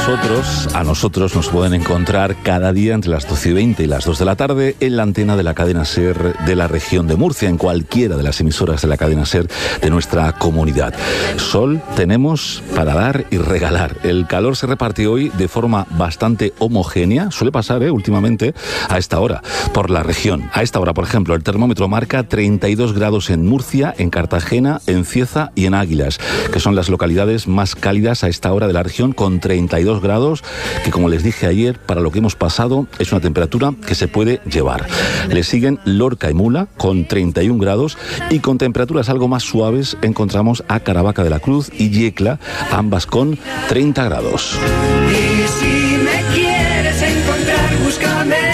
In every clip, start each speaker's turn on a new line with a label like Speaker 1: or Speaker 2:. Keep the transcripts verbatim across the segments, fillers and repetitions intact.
Speaker 1: nosotros, a nosotros nos pueden encontrar cada día entre las doce y veinte y las dos de la tarde en la antena de la cadena SER de la región de Murcia, en cualquiera de las emisoras de la cadena SER de nuestra comunidad. Sol tenemos para dar y regalar. El calor se reparte hoy de forma bastante homogénea, suele pasar ¿eh? últimamente a esta hora por la región. A esta hora, por ejemplo, el termómetro marca treinta y dos grados en Murcia, en Cartagena, en Cieza y en Águilas, que son las localidades más cálidas a esta hora de la región, con treinta y dos grados, que como les dije ayer, para lo que hemos pasado, es una temperatura que se puede llevar. Le siguen Lorca y Mula, con treinta y un grados, y con temperaturas algo más suaves encontramos a Caravaca de la Cruz y Yecla, ambas con treinta grados.
Speaker 2: Y si me quieres encontrar, búscame.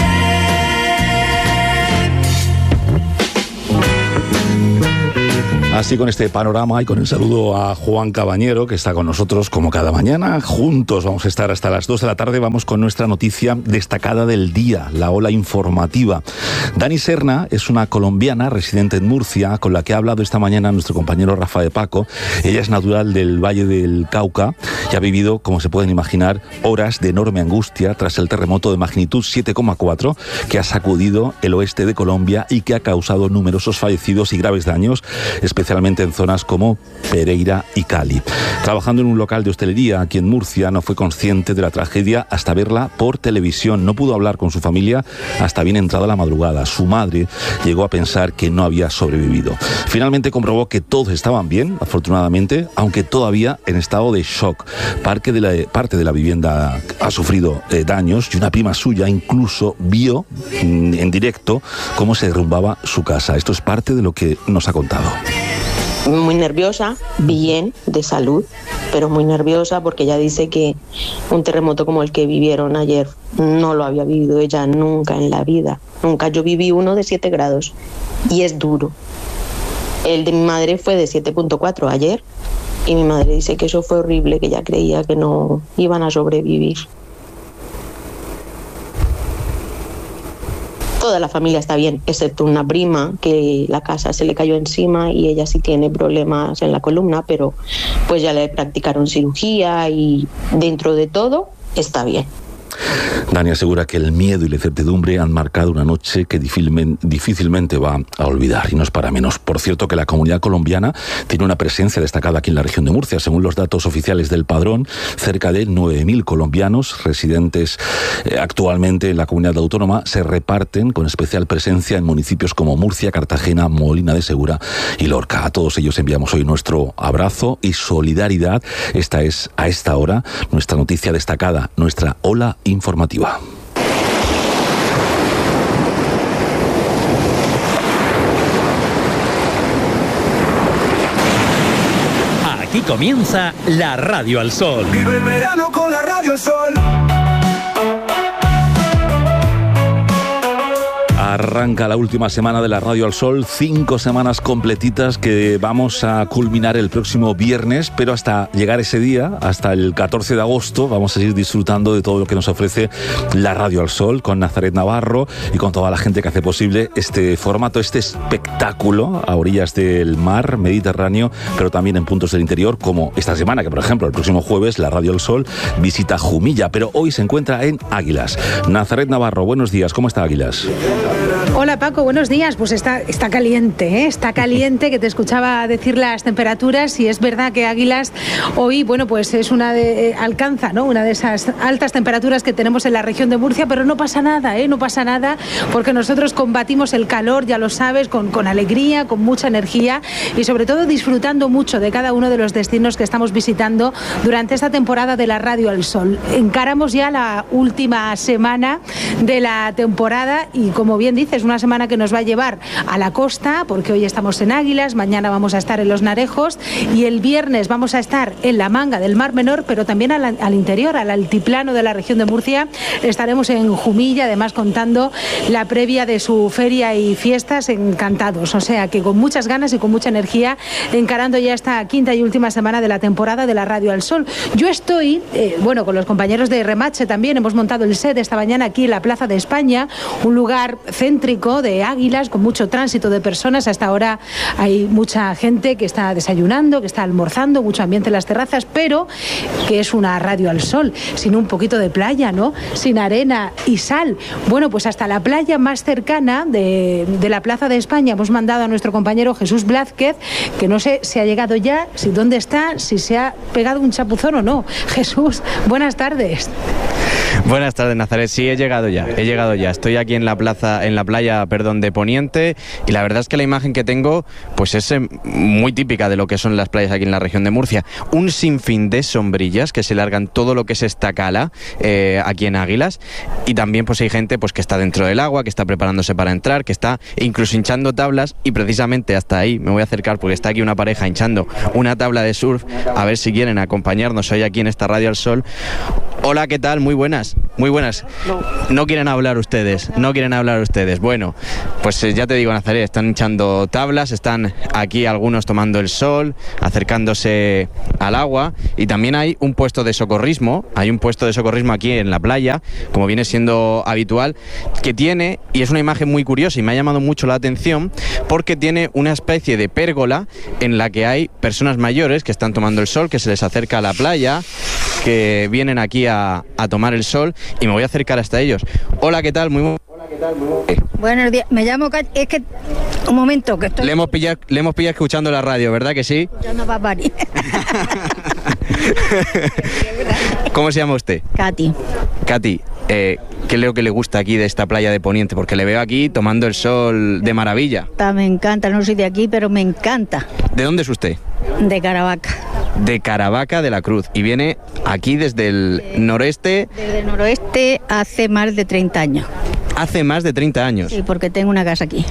Speaker 1: Así, con este panorama y con el saludo a Juan Cabañero, que está con nosotros como cada mañana. Juntos vamos a estar hasta las dos de la tarde. Vamos con nuestra noticia destacada del día, la ola informativa. Dani Serna es una colombiana residente en Murcia, con la que ha hablado esta mañana nuestro compañero Rafa de Paco. Ella es natural del Valle del Cauca y ha vivido, como se pueden imaginar, horas de enorme angustia tras el terremoto de magnitud siete coma cuatro que ha sacudido el oeste de Colombia y que ha causado numerosos fallecidos y graves daños, especialmente en zonas como Pereira y Cali. Trabajando en un local de hostelería aquí en Murcia, no fue consciente de la tragedia hasta verla por televisión. No pudo hablar con su familia hasta bien entrada la madrugada. Su madre llegó a pensar que no había sobrevivido. Finalmente comprobó que todos estaban bien, afortunadamente, aunque todavía en estado de shock. Parte de la, parte de la vivienda ha sufrido eh, daños y una prima suya incluso vio mm, en directo cómo se derrumbaba su casa. Esto es parte de lo que nos ha contado.
Speaker 3: Muy nerviosa, bien, de salud, pero muy nerviosa porque ella dice que un terremoto como el que vivieron ayer no lo había vivido ella nunca en la vida. Nunca. Yo viví uno de siete grados y es duro. El de mi madre fue de siete punto cuatro ayer y mi madre dice que eso fue horrible, que ella creía que no iban a sobrevivir. Toda la familia está bien, excepto una prima que la casa se le cayó encima y ella sí tiene problemas en la columna, pero pues ya le practicaron cirugía y dentro de todo está bien.
Speaker 1: Dani asegura que el miedo y la incertidumbre han marcado una noche que difícilmente va a olvidar, y no es para menos. Por cierto, que la comunidad colombiana tiene una presencia destacada aquí en la región de Murcia. Según los datos oficiales del Padrón, cerca de nueve mil colombianos residentes eh, actualmente en la comunidad autónoma se reparten con especial presencia en municipios como Murcia, Cartagena, Molina de Segura y Lorca. A todos ellos enviamos hoy nuestro abrazo y solidaridad. Esta es, a esta hora, nuestra noticia destacada, nuestra ola informativa.
Speaker 4: Aquí comienza la Radio al Sol.
Speaker 2: Vive el verano con la Radio al Sol.
Speaker 1: Arranca la última semana de la Radio al Sol, cinco semanas completitas que vamos a culminar el próximo viernes, pero hasta llegar ese día, hasta el catorce de agosto, vamos a seguir disfrutando de todo lo que nos ofrece la Radio al Sol, con Nazaret Navarro y con toda la gente que hace posible este formato, este espectáculo a orillas del mar Mediterráneo, pero también en puntos del interior, como esta semana, que por ejemplo el próximo jueves la Radio al Sol visita Jumilla, pero hoy se encuentra en Águilas. Nazaret Navarro, buenos días, ¿cómo está Águilas?
Speaker 5: Hola Paco, buenos días. Pues está, está caliente, ¿eh? Está caliente, que te escuchaba decir las temperaturas, y es verdad que Águilas hoy, bueno, pues es una de, eh, alcanza, ¿no? Una de esas altas temperaturas que tenemos en la región de Murcia, pero no pasa nada, ¿eh? No pasa nada, porque nosotros combatimos el calor, ya lo sabes, con, con alegría, con mucha energía y sobre todo disfrutando mucho de cada uno de los destinos que estamos visitando durante esta temporada de la Radio al Sol. Encaramos ya la última semana de la temporada y, como bien dices, una semana que nos va a llevar a la costa, porque hoy estamos en Águilas, mañana vamos a estar en Los Narejos y el viernes vamos a estar en la Manga del Mar Menor, pero también al, al interior, al altiplano de la región de Murcia. Estaremos en Jumilla, además contando la previa de su feria y fiestas, encantados, o sea que con muchas ganas y con mucha energía encarando ya esta quinta y última semana de la temporada de la Radio al Sol. Yo estoy, eh, bueno, con los compañeros de Remache también hemos montado el set esta mañana aquí en la Plaza de España, un lugar céntrico céntrico de Águilas, con mucho tránsito de personas. Hasta ahora hay mucha gente que está desayunando, que está almorzando, mucho ambiente en las terrazas, pero que es una radio al sol, sin un poquito de playa, ¿no? Sin arena y sal. Bueno, pues hasta la playa más cercana de, de la Plaza de España hemos mandado a nuestro compañero Jesús Blázquez, que no sé si ha llegado ya, si dónde está, si se ha pegado un chapuzón o no. Jesús, buenas tardes.
Speaker 6: Buenas tardes, Nazaret. Sí, he llegado ya, he llegado ya. Estoy aquí en la plaza, en la playa, perdón, de Poniente, y la verdad es que la imagen que tengo, pues es eh, muy típica de lo que son las playas aquí en la región de Murcia. Un sinfín de sombrillas que se largan todo lo que es esta cala eh, aquí en Águilas, y también pues hay gente pues que está dentro del agua, que está preparándose para entrar, que está incluso hinchando tablas, y precisamente hasta ahí me voy a acercar porque está aquí una pareja hinchando una tabla de surf, a ver si quieren acompañarnos hoy aquí en esta Radio al Sol. Hola, ¿qué tal? Muy buenas, muy buenas. No, no quieren hablar ustedes, no quieren hablar ustedes. Bueno, pues eh, ya te digo, Nazaret, están hinchando tablas, están aquí algunos tomando el sol, acercándose al agua, y también hay un puesto de socorrismo, hay un puesto de socorrismo aquí en la playa, como viene siendo habitual, que tiene, y es una imagen muy curiosa y me ha llamado mucho la atención, porque tiene una especie de pérgola en la que hay personas mayores que están tomando el sol, que se les acerca a la playa, que vienen aquí a, a tomar el sol, y me voy a acercar hasta ellos. Hola, ¿qué tal? Muy bu- Hola, ¿qué tal? Muy bu-
Speaker 7: Buenos días, me llamo Cat- es que un momento que estoy
Speaker 6: le hemos pillado, le hemos pillado escuchando la radio, ¿verdad que sí?
Speaker 7: escuchando a Papari.
Speaker 6: ¿Cómo se llama usted?
Speaker 7: Katy.
Speaker 6: Katy, eh, ¿qué es lo que le gusta aquí de esta playa de Poniente? Porque le veo aquí tomando el sol de maravilla.
Speaker 7: Me encanta, no soy de aquí, pero me encanta.
Speaker 6: ¿De dónde es usted?
Speaker 7: De Caravaca.
Speaker 6: De Caravaca de la Cruz, y viene aquí desde el noreste.
Speaker 7: Desde el noroeste hace más de treinta años.
Speaker 6: Hace más de treinta años.
Speaker 7: Sí, porque tengo una casa aquí.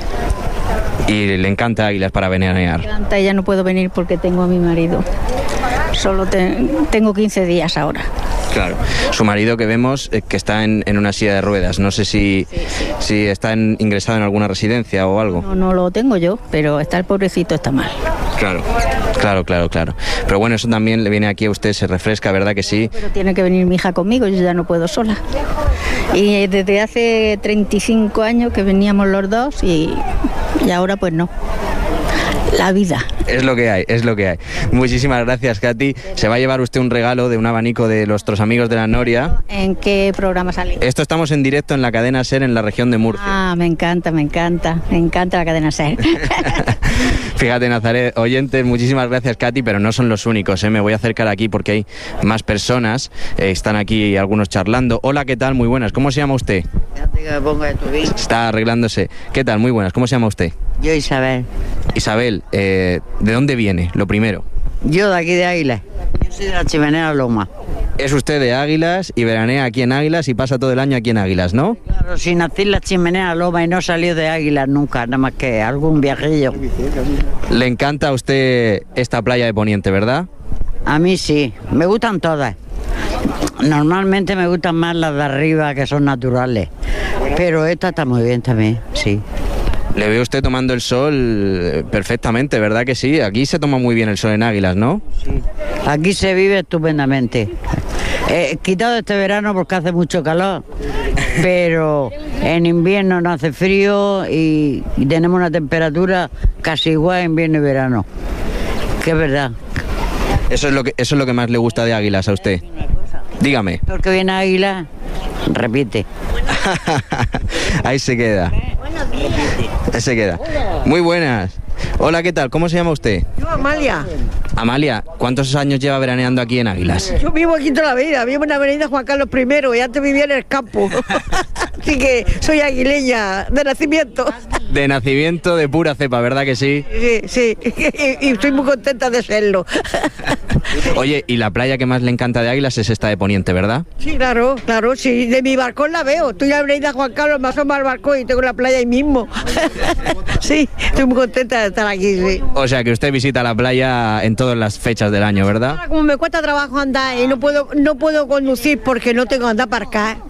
Speaker 6: Y le encanta Águilas para veranear.
Speaker 7: Me encanta, ya no puedo venir porque tengo a mi marido. Solo te- tengo quince días ahora.
Speaker 6: Claro. Su marido, que vemos eh, que está en, en una silla de ruedas. No sé si,
Speaker 7: Sí, sí.
Speaker 6: si está en- ingresado en alguna residencia o algo.
Speaker 7: No, no lo tengo yo, pero está el pobrecito, está mal.
Speaker 6: Claro. Claro, claro, claro. Pero bueno, eso también le viene aquí a usted, se refresca, ¿verdad que sí?
Speaker 7: Pero tiene que venir mi hija conmigo, yo ya no puedo sola. Y desde hace treinta y cinco años que veníamos los dos y, y ahora pues no. La vida.
Speaker 6: Es lo que hay, es lo que hay. Muchísimas gracias, Katy. Se va a llevar usted un regalo de un abanico de nuestros amigos de la Noria.
Speaker 7: ¿En qué programa sale?
Speaker 6: Esto estamos en directo en la cadena SER en la región de Murcia.
Speaker 7: Ah, me encanta, me encanta, me encanta la cadena SER.
Speaker 6: Fíjate, Nazaret, oyentes, muchísimas gracias, Katy, pero no son los únicos, ¿eh? Me voy a acercar aquí porque hay más personas, eh, están aquí algunos charlando. Hola, ¿qué tal? Muy buenas. ¿Cómo se llama usted? Está arreglándose. ¿Qué tal? Muy buenas. ¿Cómo se llama usted?
Speaker 8: Yo, Isabel.
Speaker 6: Isabel, eh, ¿de dónde viene? Lo primero.
Speaker 8: Yo de aquí de Águilas. Yo soy de la Chimenea Loma.
Speaker 6: Es usted de Águilas y veranea aquí en Águilas y pasa todo el año aquí en Águilas, ¿no?
Speaker 8: Claro, si nací en la Chimenea Loma y no salió de Águilas nunca, nada más que algún viajillo.
Speaker 6: Le encanta a usted esta playa de Poniente, ¿verdad?
Speaker 8: A mí sí, me gustan todas. Normalmente me gustan más las de arriba, que son naturales. Pero esta está muy bien también, sí.
Speaker 6: Le ve usted tomando el sol eh, perfectamente, ¿verdad que sí? Aquí se toma muy bien el sol en Águilas, ¿no?
Speaker 8: Sí. Aquí se vive estupendamente. Eh, quitado este verano porque hace mucho calor, pero en invierno no hace frío y, y tenemos una temperatura casi igual en invierno y verano. Que es verdad.
Speaker 6: Eso es lo que, eso es lo que más le gusta de Águilas a usted. Dígame.
Speaker 8: Porque viene Águila, repite.
Speaker 6: Ahí se queda. Ahí se queda. Muy buenas. Hola, ¿qué tal? ¿Cómo se llama usted?
Speaker 9: Yo, Amalia.
Speaker 6: Amalia, ¿cuántos años lleva veraneando aquí en Águilas?
Speaker 9: Yo vivo aquí toda la vida, vivo en la avenida Juan Carlos primero y antes vivía en el campo. Así que soy aguileña de nacimiento.
Speaker 6: De nacimiento, de pura cepa, ¿verdad que sí?
Speaker 9: Sí, sí, y, y estoy muy contenta de serlo.
Speaker 6: Oye, y la playa que más le encanta de Águilas es esta de Poniente, ¿verdad?
Speaker 9: Sí, claro, claro, sí, de mi balcón la veo. Estoy en la avenida Juan Carlos, me asomo al balcón y tengo la playa ahí mismo. Sí, estoy muy contenta de estar aquí, sí.
Speaker 6: O sea, que usted visita la playa en todas las fechas del año, ¿verdad?
Speaker 9: Ahora, como me cuesta trabajo andar y no puedo, no puedo conducir porque no tengo andar para acá,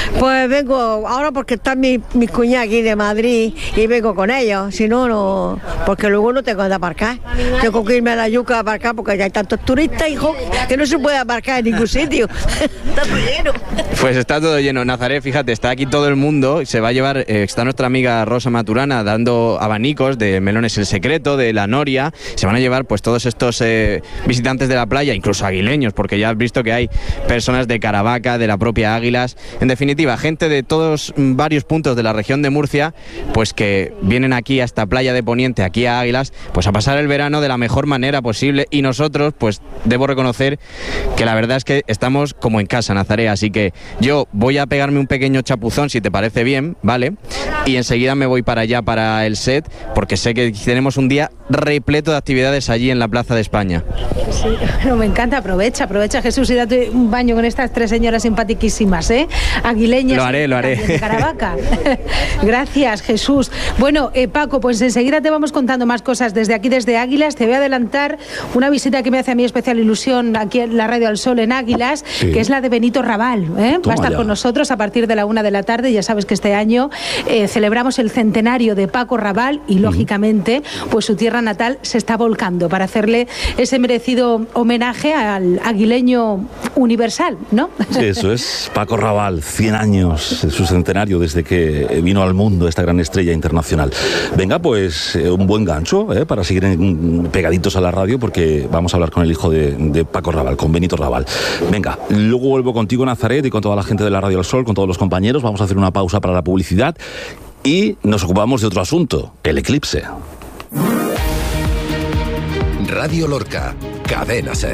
Speaker 9: Pues vengo ahora porque están mis mi cuñadas aquí de Madrid y vengo con ellos, si no, no, porque luego no tengo dónde aparcar. Tengo que irme a la yuca a aparcar porque ya hay tantos turistas, hijo, que no se puede aparcar en ningún sitio. Está todo lleno.
Speaker 6: Pues está todo lleno. Nazaret, fíjate, está aquí todo el mundo. Se va a llevar, eh, está nuestra amiga Rosa Maturana dando abanicos de Melones el Secreto, de La Noria. Se van a llevar pues todos estos eh, visitantes de la playa, incluso aguileños, porque ya has visto que hay personas de Caravaca, de la propia Águilas. En definitiva, gente de todos varios puntos de la región de Murcia, pues que vienen aquí a esta playa de Poniente, aquí a Águilas, pues a pasar el verano de la mejor manera posible. Y nosotros, pues debo reconocer que la verdad es que estamos como en casa, Nazaret. Así que yo voy a pegarme un pequeño chapuzón, si te parece bien, ¿vale? Y enseguida me voy para allá, para el set, porque sé que tenemos un día repleto de actividades allí en la Plaza de España.
Speaker 5: Sí, bueno, me encanta. Aprovecha, aprovecha, Jesús, y date un baño con estas tres señoras simpaticísimas, ¿eh? Aguileñas.
Speaker 6: Lo haré, lo haré.
Speaker 5: De Caravaca. Gracias, Jesús. Bueno, eh, Paco, pues enseguida te vamos contando más cosas desde aquí, desde Águilas. Te voy a adelantar una visita que me hace a mí especial ilusión aquí en la Radio al Sol en Águilas, sí, que es la de Benito Raval, ¿eh? Va a estar ya con nosotros a partir de la una de la tarde. Ya sabes que este año eh, celebramos el centenario de Paco Raval y, lógicamente, pues su tierra natal se está volcando para hacerle ese merecido homenaje al aguileño universal, ¿no?
Speaker 1: Sí, eso es. Paco Raval, cien años, su centenario desde que vino al mundo esta gran estrella internacional. Venga, pues eh, un buen gancho eh, para seguir en, pegaditos a la radio, porque vamos a hablar con el hijo de, de Paco Raval, con Benito Raval. Venga, luego vuelvo contigo, Nazaret, y con toda la gente de la Radio al Sol, con todos los compañeros. Vamos a hacer una pausa para la publicidad y nos ocupamos de otro asunto, el eclipse.
Speaker 10: Radio Lorca, Cadena Ser.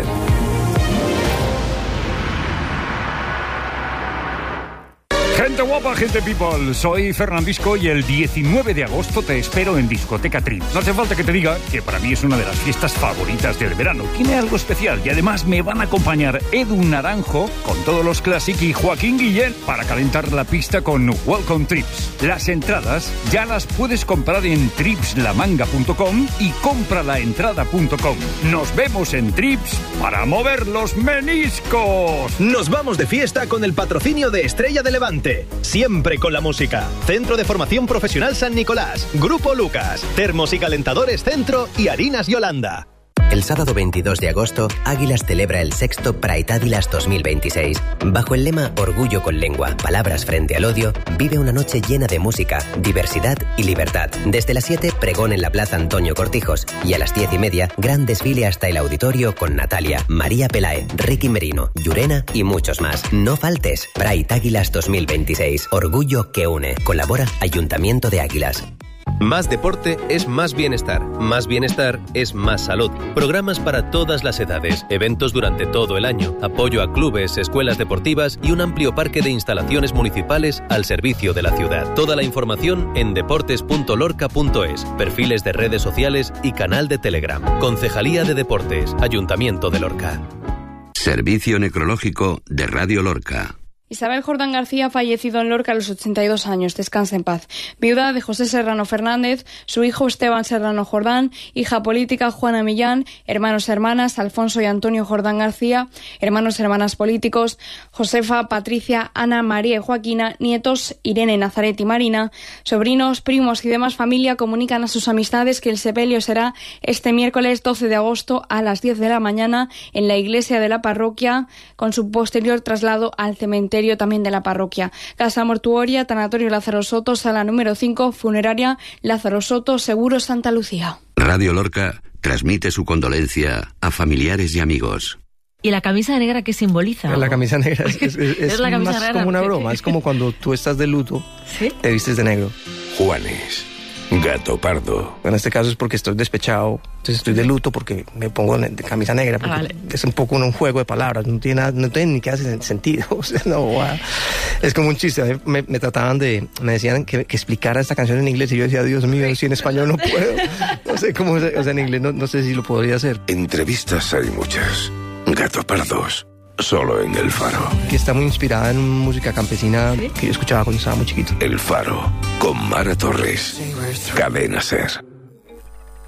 Speaker 11: Gente guapa, gente people, soy Fernandisco y el diecinueve de agosto te espero en Discoteca Trips. No hace falta que te diga que para mí es una de las fiestas favoritas del verano. Tiene algo especial y además me van a acompañar Edu Naranjo con todos los Classic y Joaquín Guillén para calentar la pista con Welcome Trips. Las entradas ya las puedes comprar en trips la manga punto com y compralaentrada punto com. Nos vemos en Trips para mover los meniscos.
Speaker 12: Nos vamos de fiesta con el patrocinio de Estrella de Levante. Siempre con la música. Centro de Formación Profesional San Nicolás, Grupo Lucas, Termos y Calentadores Centro y Harinas Yolanda.
Speaker 13: El sábado veintidós de agosto, Águilas celebra el sexto Pride Águilas dos mil veintiséis. Bajo el lema Orgullo con lengua, palabras frente al odio, vive una noche llena de música, diversidad y libertad. Desde las siete, pregón en la Plaza Antonio Cortijos, y a las diez y media, gran desfile hasta el auditorio con Natalia, María Pelae, Ricky Merino, Llurena y muchos más. No faltes. Pride Águilas dos mil veintiséis. Orgullo que une. Colabora Ayuntamiento de Águilas.
Speaker 14: Más deporte es más bienestar. Más bienestar es más salud. Programas para todas las edades, eventos durante todo el año, apoyo a clubes, escuelas deportivas y un amplio parque de instalaciones municipales al servicio de la ciudad. Toda la información en deportes punto lorca punto es, perfiles de redes sociales y canal de Telegram. Concejalía de Deportes, Ayuntamiento de Lorca.
Speaker 10: Servicio Necrológico de Radio Lorca.
Speaker 15: Isabel Jordán García ha fallecido en Lorca a los ochenta y dos años. Descansa en paz. Viuda de José Serrano Fernández, su hijo Esteban Serrano Jordán, hija política Juana Millán, hermanos hermanas Alfonso y Antonio Jordán García, hermanos hermanas políticos Josefa, Patricia, Ana, María y Joaquina, nietos Irene, Nazaret y Marina, sobrinos, primos y demás familia comunican a sus amistades que el sepelio será este miércoles doce de agosto a las diez de la mañana en la iglesia de la parroquia, con su posterior traslado al cementerio también de la parroquia. Casa mortuoria, tanatorio Lázaro Soto, sala número cinco, funeraria Lázaro Soto, Seguro Santa Lucía.
Speaker 10: Radio Lorca transmite su condolencia a familiares y amigos.
Speaker 16: ¿Y la camisa negra qué simboliza?
Speaker 17: La camisa negra es, es, es, es la camisa más negra como una broma, es como cuando tú estás de luto, ¿sí? Te vistes de negro.
Speaker 10: Juanes, gato pardo.
Speaker 17: En este caso es porque estoy despechado, entonces estoy de luto porque me pongo de camisa negra, porque ah, vale. Es un poco un juego de palabras, no tiene, nada, no tiene ni que hacer sentido, o sea, no, wow. Es como un chiste, me, me trataban de, me decían que, que explicara esta canción en inglés y yo decía, Dios mío, si en español no puedo, no sé cómo, o sea, en inglés no, no sé si lo podría hacer.
Speaker 10: Entrevistas hay muchas, gato pardos. Solo en El Faro.
Speaker 17: Que está muy inspirada en música campesina, ¿sí? Que yo escuchaba cuando estaba muy chiquito.
Speaker 10: El Faro, con Mara Torres. Cadena Ser.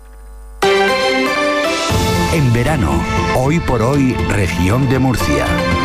Speaker 18: En verano, hoy por hoy, región de Murcia.